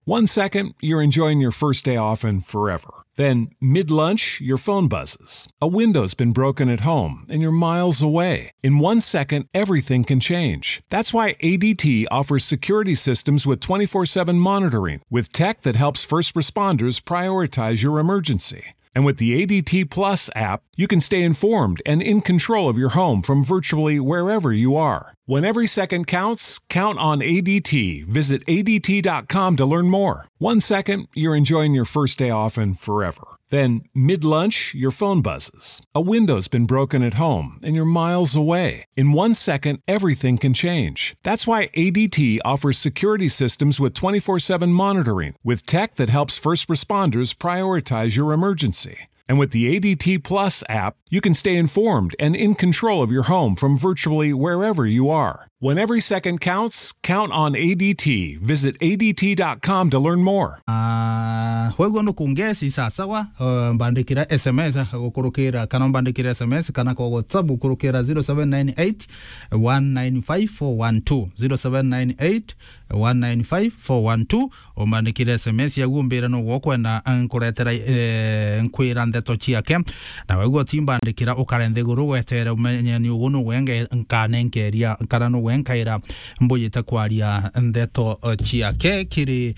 1 second, you're enjoying your first day off and forever. Then, mid-lunch, your phone buzzes. A window's been broken at home and you're miles away. In 1 second, everything can change. That's why ADT offers security systems with 24/7 monitoring, with tech that helps first responders prioritize your emergency. And with the ADT Plus app, you can stay informed and in control of your home from virtually wherever you are. When every second counts, count on ADT. Visit ADT.com to learn more. 1 second, you're enjoying your first day off and forever. Then, mid-lunch, your phone buzzes. A window's been broken at home and you're miles away. In 1 second, everything can change. That's why ADT offers security systems with 24/7 monitoring, with tech that helps first responders prioritize your emergency. And with the ADT Plus app, you can stay informed and in control of your home from virtually wherever you are. When every second counts, count on ADT. Visit ADT.com to learn more. Wewe ndo kungesi sasa wa bandikira SMS ukurukira kana bandikira SMS kana kwa WhatsApp ukurukira 0798 195412 0798 195412 umandikira SMS ya gumbira no wokwenda ankuretera nkwira ndeto chiake na wewe timbandikira ukarende guru wetera umenye ni uguno wenge nkanenkeria kana no wenkaira mbuyita kwaria ndeto chiake kiri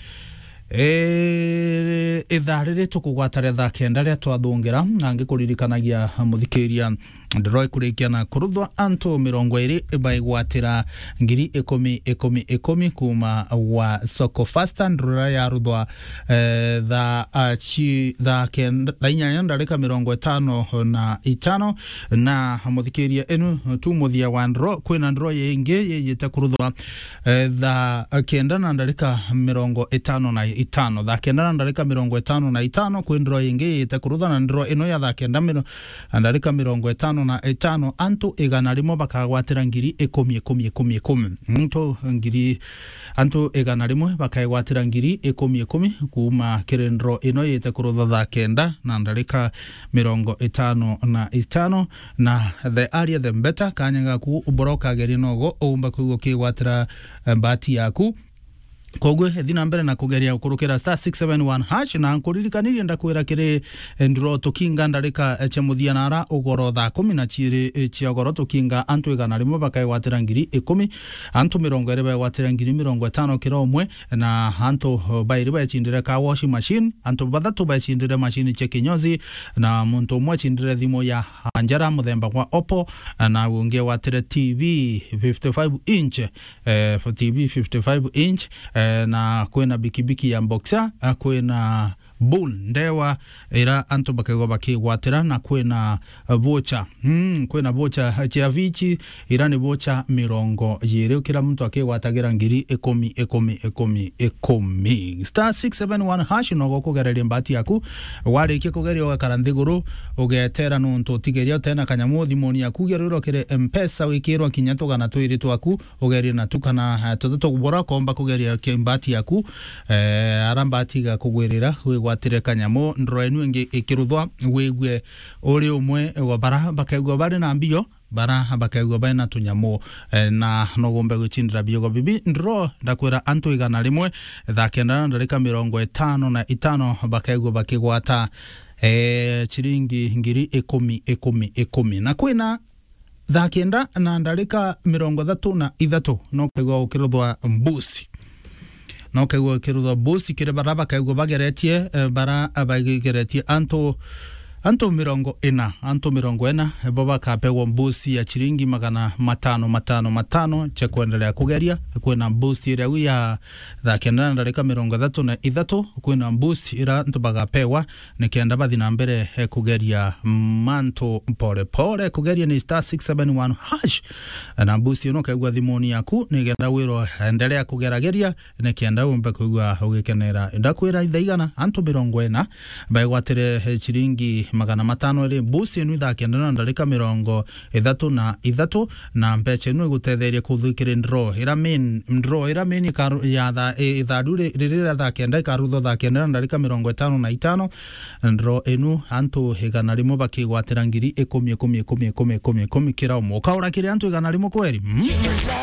itharire tukugwatare thakenda ria twathungira angikuririkanagia muthikiria ndroi kurikia na kuruthwa anto 20 baigwatira 10,10,10 kuma wa soko fasta ndrora ya ruthwa tha kenda inyanya ndarika 55 na muthikiria enu tu muthia wa ndro kwina ndro yengi yeyita kuruthwa tha kenda na ndarika 55 tha kenda na ndarika 55 kwina ndro yengi yeyita kuruthwa na ndro eno ya tha kenda ndarika 55 na 5 antu igana rimo bakagwatira 10,10,10 nto ngiri antu igana rimo bakagwatira 10,10 kuma kirendro ino yete kurutha tha kenda na ndarika 55 na the area the better kanyaga ku uboroka geri nogo umba kugwatira mbati yaku kogwe thina mbere na kugeria ukurukira star 671 hash na nkuririkanirie ndakwira kiri ndro tukinga ndarika chemuthia nara ugoro tha 10 na chiri chiogoro tukinga antu igana rimo bakaigwatira 10,000 antu 20 baigwatira 50 kiromwe na antu bairi bachindire ka washing machine antu bathatu bachindire machine chekinyozi na muntu umwe chindire thimo ya Anjara muthemba kwa Oppo na unge watire TV 55 inch TV 55 inch na kwena bikibiki ya Boxer kwena Bull ndewa ira antu bakego bakigwatira na kwena vocha kwena vocha chia vichi ira ni vocha 20 kila mtu akigwatagira 10,10,10,10 star 671 hash no gokugereria mbati yaku warikie kugeria wakaranthiguru ugetera nuntu tigeria tena kanyamu thimoni yaku geriro kire M-Pesa wikirwa kinyato kana twiri twaku ugeria na tukana tutatu kubora komba kugeria kimbati yaku arambati ga kugwerera watire kanyamo ndro enu ngi ikiruthwa wigwe uri umwe wa bara bakaigwa bari na mbio bara bakaigwa bari na tunyamo na no gombe guchindira biogo bibi ndro ndakwira antu igana rimwe tha kenda ndarika 55 bakaigwa bakigwata chiringi 10,10,10 na kwina tha kenda na ndarika 33 no kaigwa ukiruthwa boost no kaigwa kirutha boost kire baraba kaigwa bageretie bara abageretie anto 40 baba kapegwa boost ya chiringi 500 cha kuendelea kugeria kwena boost ile ya tha kenda ndarika 33 kwena boost ira ntubagapewa nikienda bathi na mbere kugeria manto pole kugeria ni star 671 hash na boost ino kaigwa thimoni yaku nigenda wiro endelea kugerageria nikienda umbe kuigwa ugikenera ndakwira ithaigana anto 40 baigwatire chiringi 500 ri boost inu tha kenda ndarika 33 na mbeche inu gutetheria kuthukire ndro ira main ya tha ithadure ririra tha kenda karutho tha kenda ndarika 55 ndro inu antu igana rimo bakigwatira 10,10,10,10 kira umwe kaura kire antu igana rimo kweri